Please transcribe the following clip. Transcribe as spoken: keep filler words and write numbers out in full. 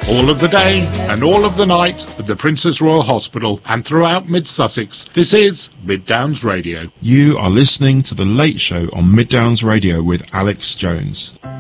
All of the day and all of the night at the Princess Royal Hospital and throughout Mid-Sussex, this is Mid Downs Radio. You are listening to The Late Show on Mid Downs Radio with Alex Jones.